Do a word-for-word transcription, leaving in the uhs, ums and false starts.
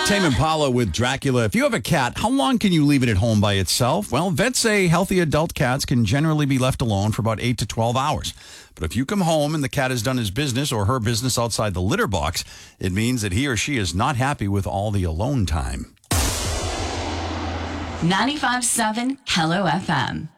Tame Impala with Dracula. If you have a cat, how long can you leave it at home by itself? Well, vets say healthy adult cats can generally be left alone for about eight to twelve hours. But if you come home and the cat has done his business or her business outside the litter box, it means that he or she is not happy with all the alone time. ninety-five point seven Hello F M.